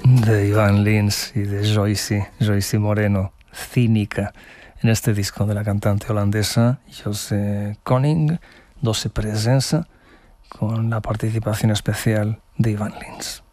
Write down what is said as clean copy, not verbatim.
de Ivan Lins y de Joyce Moreno, Cínica, en este disco de la cantante holandesa Jose Koning, 12 Presenza, con la participación especial de Ivan Lins.